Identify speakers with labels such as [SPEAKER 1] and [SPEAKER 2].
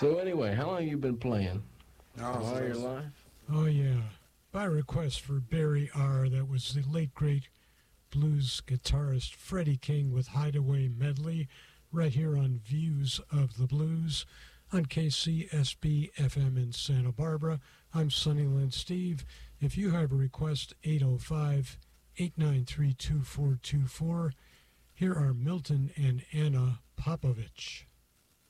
[SPEAKER 1] So anyway, how long have you been playing?
[SPEAKER 2] Oh,
[SPEAKER 1] All your life?
[SPEAKER 3] Oh, yeah. By request for Barry R., that was the late, great blues guitarist Freddie King with Hideaway Medley, right here on Views of the Blues on KCSB FM in Santa Barbara. I'm Sunnyland Steve. If you have a request, 805-893-2424. Here are Milton and Anna Popovich.